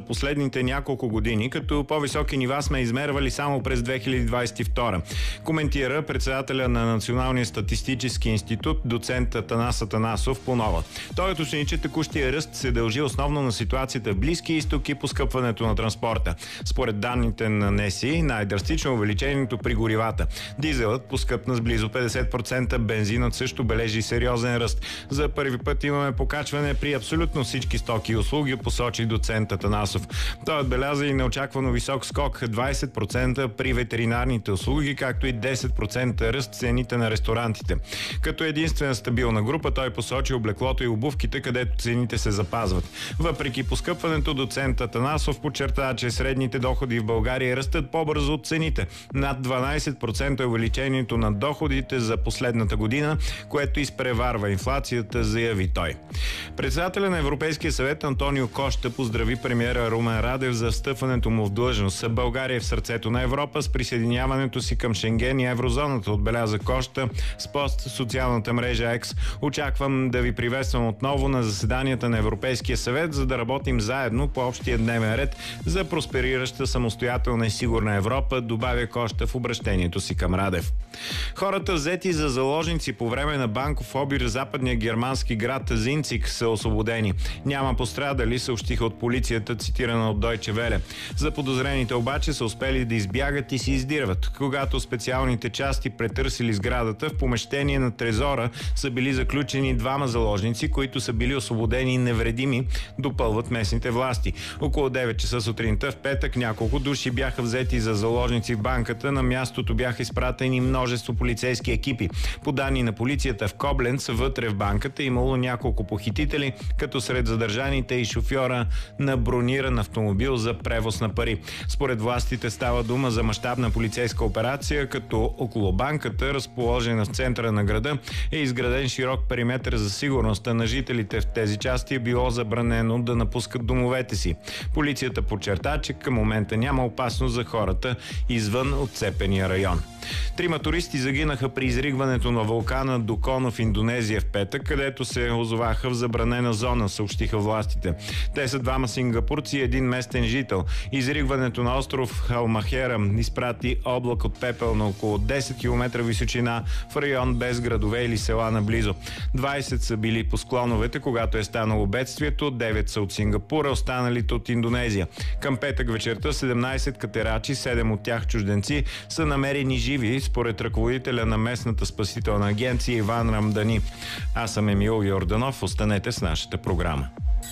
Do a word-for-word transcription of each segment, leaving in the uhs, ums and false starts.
последните няколко години, като по-високи нива сме измервали само през две хиляди двадесет и втора. Коментира председателя на Националния статистически институт, доцент Атанас Атанасов по Нова. Той уточни, че текущия ръст се дължи основно на ситуацията в Близкия изток и поскъпването на транспорта. Според данните на НЕСИ, най-драстично увеличението при горивата. Дизелът поскъпна с близо петдесет процента, бензинът също бележи сериозен ръст. За първи път имаме покачване при абсолютно всички стоки и услуги, посочи доцент Атанасов. Той отбеляза и неочаквано висок скок двадесет процента при ветеринарните услуги, както и десет процента ръст цените на ресторантите. Като единствена стабилна група той посочи облеклото и обувките, където цените се запазват. Въпреки поскъпването, доцент Атанасов подчерта, че средните доходи в България растат по-бързо от цените. Над дванадесет процента е увеличението на доходите за последната година, което изпреварва инфлацията, заяви той. Председателя на Европейския съвет Антонио Кошта поздрави премиера Румен Радев за встъпването му в длъжност. България е в сърцето на Европа с присъединяването си към Шенген и еврозоната, отбеляза Кошта с пост в социалната мрежа X. Очаквам да ви приветствам отново на заседанията на Европейския съвет, за да работим заедно по общия дневен ред за просперираща, самостоятелна и сигурна Европа, добавя Кошта в обращението си към Радев. Хората, взети за заложници по време на банков обир в западния германски град Зинцик, са освободени. Няма пострадали, съобщиха от полицията, цитирана от Deutsche Welle. За подозрените обаче са успели да избягат и се издирват. Когато специалните части претърсили сградата, в помещение на трезора са били заключени двама заложници, които са били освободени невредими, допълват местните власти. Около девет часа сутринта в петък няколко души бяха взети за заложници в банката. На мястото бяха изпратени множество полицейски екипи. По данни на полицията в Кобленц, вътре в банката имало няколко похитители, като сред задържаните и шофьора на брониран автомобил за превоз на пари. Според властите става дума за мащабна полицейска операция, като около банката, разположена в центъра на града, е изграден широк периметр за сигурността на жителите в тези части. Е било забранено да напускат домовете си. Полицията подчерта, че към момента няма опасност за хората извън отцепения район. Трима туристи загинаха при изригването на вулкана Дукона в Индонезия в петък, където се озоваха в забранена зона, съобщиха властите. Те са двама сингапурци и един местен жител. Изригването на остров Халмахера изпрати облак от пепел на около десет километра височина в район без градове или села наблизо. двадесет са били по склоновете, когато е станало бедствието, девет са от Сингапура, останалите от Индонезия. Към петък вечерта седемнадесет катерачи, седем от тях чужденци, са намерени живи, според ръководителя на местната спасителна агенция Иван Рамдани. Аз съм Емил Йорданов. Останете с нашата програма.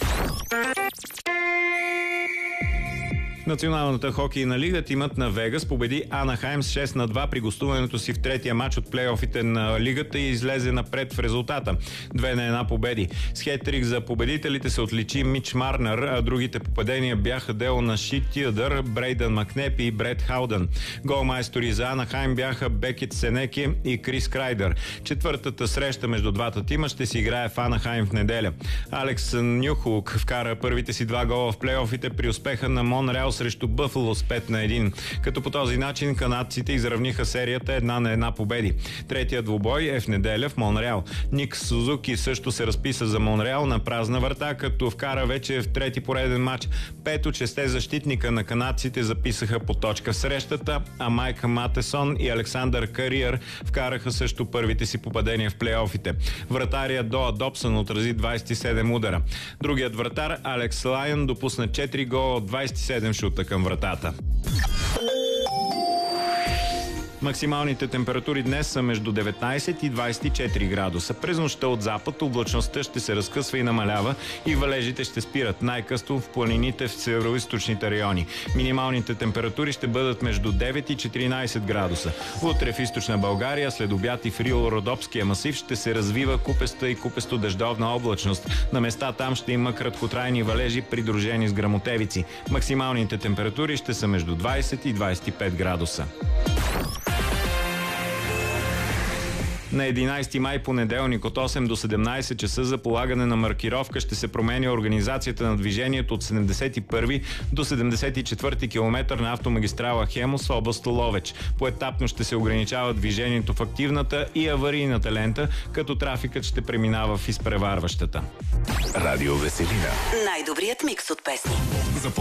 Националната хокейна лига, тимът на Вегас победи Анахайм с шест на два при гостуването си в третия матч от плейофите на лигата и излезе напред в резултата. две на една победи. С хеттрик за победителите се отличи Мич Марнер, а другите попадения бяха дело на Шит Тиодър, Брейдън Макнеп и Бред Хаудън. Голмайстори за Анахайм бяха Бекет Сенеки и Крис Крайдър. Четвъртата среща между двата тима ще се играе в Анахайм в неделя. Алекс Нюхолк вкара първите си два гола в плейофите при успеха на Монреал срещу Бъфало с пет на едно, като по този начин канадците изравниха серията една на една победи. Третият двубой е в неделя в Монреал. Ник Сузуки също се разписа за Монреал на празна врата, като вкара вече в трети пореден матч. Пет от шесте защитника на канадците записаха по точка в срещата, а Майк Матесон и Александър Кариер вкараха също първите си попадения в плейофите. Вратарият Доа Добсън отрази двадесет и седем удара. Другият вратар Алекс Лайън допусна четири гола от двадесет и седем шута към вратата. Максималните температури днес са между деветнадесет и двадесет и четири градуса. През нощта от запад облачността ще се разкъсва и намалява и валежите ще спират най-късно в планините в североизточните райони. Минималните температури ще бъдат между девет и четиринадесет градуса. Утре в източна България, след обяд и в Рило-Родопския масив ще се развива купеста и купесто-дъждовна облачност. На места там ще има краткотрайни валежи, придружени с гръмотевици. Максималните температури ще са между двадесет и двадесет и пет градуса. На единадесети май, понеделник, от осем до седемнадесет часа за полагане на маркировка ще се променя организацията на движението от седемдесет и първи до седемдесет и четвърти километър на автомагистрала Хемус в област Ловеч. Поетапно ще се ограничава движението в активната и аварийната лента, като трафикът ще преминава в изпреварващата. Радио Веселина. Най-добрият микс от песни.